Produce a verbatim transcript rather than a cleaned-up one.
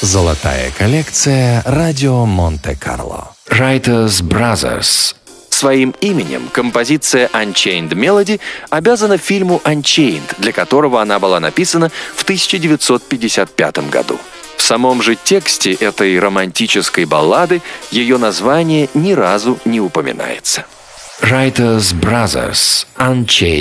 Золотая коллекция «Радио Монте-Карло». Writers Brothers. Своим именем композиция Unchained Melody обязана фильму Unchained, для которого она была написана в тысяча девятьсот пятьдесят пятом году. В самом же тексте этой романтической баллады ее название ни разу не упоминается. Writers Brothers. Unchained.